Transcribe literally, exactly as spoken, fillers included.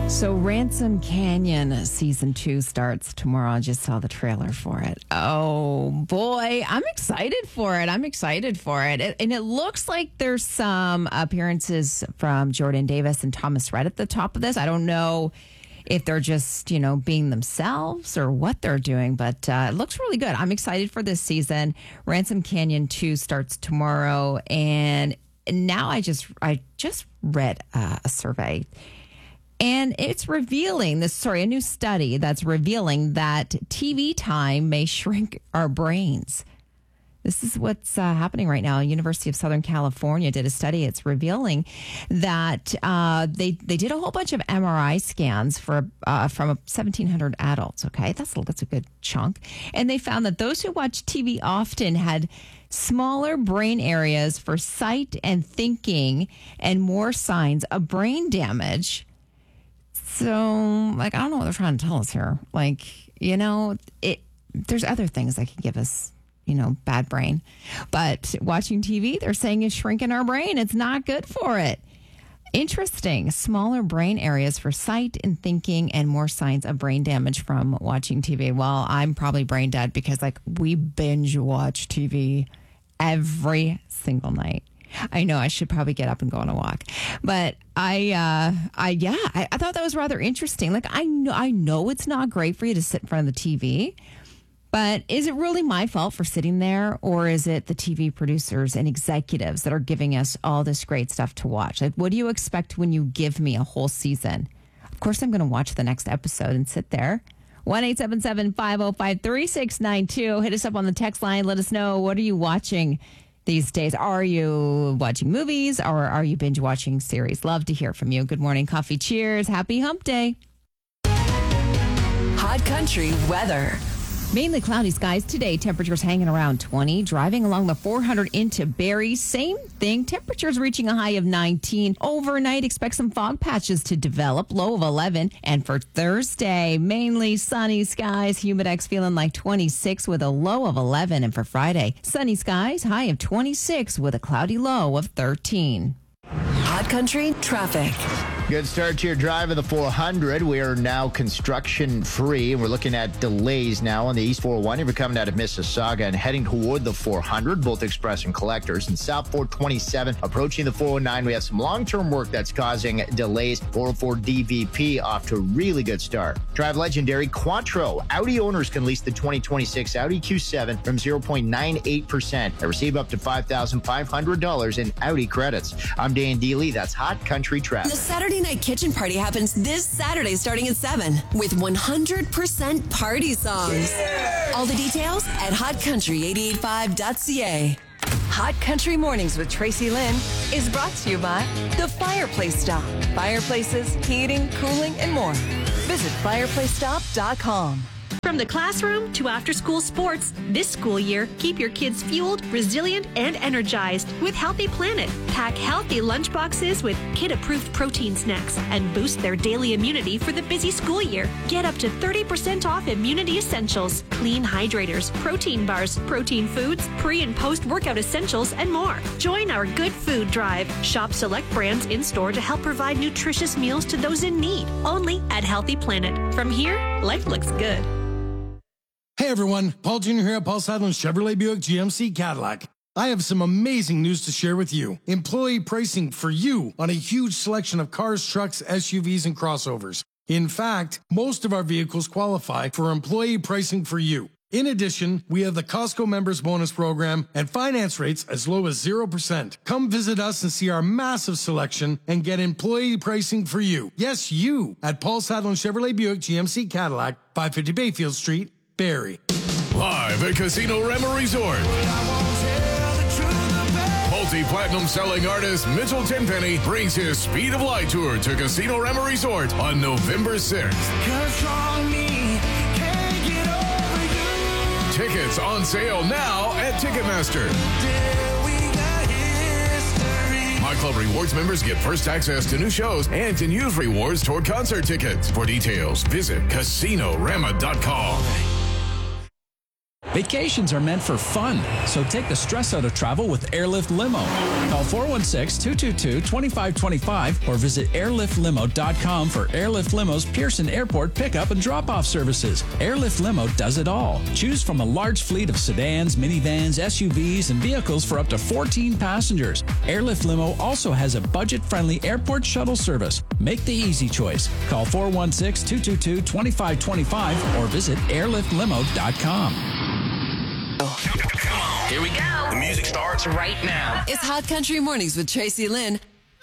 So Ransom Canyon season two starts tomorrow. I just saw the trailer for it. Oh boy, I'm excited for it. I'm excited for it. it. And it looks like there's some appearances from Jordan Davis and Thomas Rhett at the top of this. I don't know if they're just, you know, being themselves or what they're doing, but uh, it looks really good. I'm excited for this season. Ransom Canyon two starts tomorrow. And now I just, I just read uh, a survey. And it's revealing this, sorry, a new study that's revealing that T V time may shrink our brains. This is what's uh, happening right now. University of Southern California did a study. It's revealing that uh, they they did a whole bunch of M R I scans for uh, from seventeen hundred adults. Okay, that's that's a good chunk. And they found that those who watch T V often had smaller brain areas for sight and thinking, and more signs of brain damage. So, like, I don't know what they're trying to tell us here. Like, you know, it. There's other things that can give us, you know, bad brain. But watching T V, they're saying is shrinking our brain. It's not good for it. Interesting. Smaller brain areas for sight and thinking, and more signs of brain damage from watching T V. Well, I'm probably brain dead because, like, we binge watch T V every single night. I know I should probably get up and go on a walk, but I, uh, I, yeah, I, I thought that was rather interesting. Like, I know, I know it's not great for you to sit in front of the T V, but is it really my fault for sitting there, or is it the T V producers and executives that are giving us all this great stuff to watch? Like, what do you expect when you give me a whole season? Of course, I'm going to watch the next episode and sit there. one eight seven seven, five oh five, three six nine two. Hit us up on the text line. Let us know, what are you watching these days? Are you watching movies, or are you binge watching series? Love to hear from you. Good morning, coffee. Cheers. Happy hump day. Hot Country weather. Mainly cloudy skies today. Temperatures hanging around twenty. Driving along the four hundred into Barrie. Same thing. Temperatures reaching a high of nineteen. Overnight, expect some fog patches to develop. Low of eleven. And for Thursday, mainly sunny skies. Humidex feeling like twenty-six with a low of eleven. And for Friday, sunny skies. High of twenty-six with a cloudy low of thirteen. Hot Country traffic. Good start to your drive of the four hundred. We are now construction free. We're looking at delays now on the East four oh one. If you're coming out of Mississauga and heading toward the four hundred, both express and collectors. And South four twenty-seven approaching the four oh nine. We have some long-term work that's causing delays. four oh four D V P off to a really good start. Drive legendary Quattro. Audi owners can lease the twenty twenty-six Audi Q seven from zero point nine eight percent and receive up to five thousand five hundred dollars in Audi credits. I'm Dan Dealey. That's Hot Country Traffic. The Saturday Night Kitchen Party happens this Saturday starting at seven with one hundred percent party songs. Yeah! All the details at hot country eight eight five dot c a. Hot Country Mornings with Tracy Lynn is brought to you by The Fireplace Stop. Fireplaces, heating, cooling, and more. Visit fireplace stop dot com. From the classroom to after-school sports, this school year, keep your kids fueled, resilient, and energized with Healthy Planet. Pack healthy lunchboxes with kid-approved protein snacks and boost their daily immunity for the busy school year. Get up to thirty percent off immunity essentials, clean hydrators, protein bars, protein foods, pre- and post-workout essentials, and more. Join our Good Food Drive. Shop select brands in-store to help provide nutritious meals to those in need. Only at Healthy Planet. From here, life looks good. Hey everyone, Paul Junior here at Paul Sadler Chevrolet Buick G M C Cadillac. I have some amazing news to share with you. Employee pricing for you on a huge selection of cars, trucks, S U Vs, and crossovers. In fact, most of our vehicles qualify for employee pricing for you. In addition, we have the Costco Members Bonus Program and finance rates as low as zero percent. Come visit us and see our massive selection and get employee pricing for you. Yes, you, at Paul Sadler Chevrolet Buick G M C Cadillac, five fifty Bayfield Street, Barrie. Live at Casino Rama Resort. Multi-platinum selling artist Mitchell Tenpenny brings his Speed of Light tour to Casino Rama Resort on November sixth. Tickets on sale now at Ticketmaster. My Club Rewards members get first access to new shows and can use rewards toward concert tickets. For details, visit casino rama dot com. Vacations are meant for fun, so take the stress out of travel with Airlift Limo. Call four one six, two two two, two five two five or visit airlift limo dot com for Airlift Limo's Pearson Airport pickup and drop-off services. Airlift Limo does it all. Choose from a large fleet of sedans, minivans, S U Vs, and vehicles for up to fourteen passengers. Airlift Limo also has a budget-friendly airport shuttle service. Make the easy choice. Call four one six, two two two, two five two five or visit airlift limo dot com. Here we go. The music starts right now. It's Hot Country Mornings with Tracy Lynn